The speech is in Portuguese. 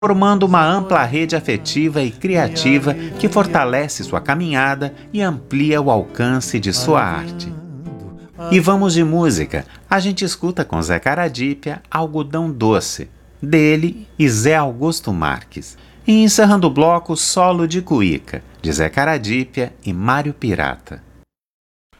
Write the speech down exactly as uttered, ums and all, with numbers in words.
formando uma ampla rede afetiva e criativa que fortalece sua caminhada e amplia o alcance de sua arte. E vamos de música. A gente escuta com Zé Caradípia Algodão Doce, dele e Zé Augusto Marques. E encerrando o bloco, Solo de Cuíca, de Zé Caradípia e Mário Pirata.